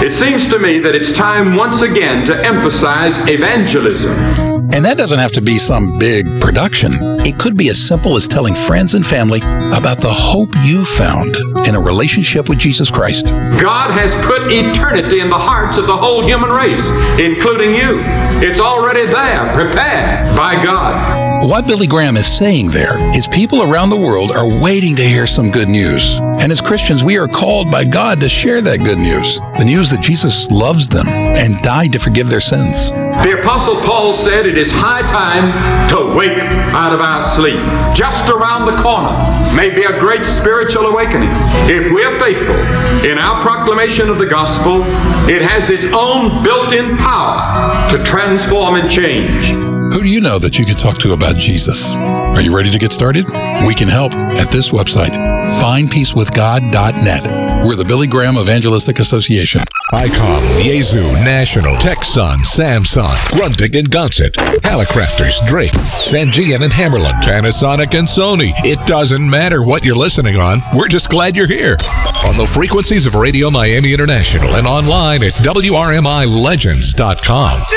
It seems to me that it's time once again to emphasize evangelism. And that doesn't have to be some big production. It could be as simple as telling friends and family about the hope you found in a relationship with Jesus Christ. God has put eternity in the hearts of the whole human race, including you. It's already there, prepared by God. What Billy Graham is saying there is people around the world are waiting to hear some good news. And as Christians, we are called by God to share that good news. The news that Jesus loves them and died to forgive their sins. The Apostle Paul said it is high time to wake out of our sleep. Just around the corner may be a great spiritual awakening. If we're faithful in our proclamation of the gospel, it has its own built-in power to transform and change. Who do you know that you can talk to about Jesus? Are you ready to get started? We can help at this website, findpeacewithgod.net. We're the Billy Graham Evangelistic Association. ICOM, Yaesu, National, Texan, Samsung, Grundig and Gonset, Hallicrafters, Drake, Sangean and Hammerland, Panasonic and Sony. It doesn't matter what you're listening on. We're just glad you're here. On the frequencies of Radio Miami International and online at WRMILegends.com.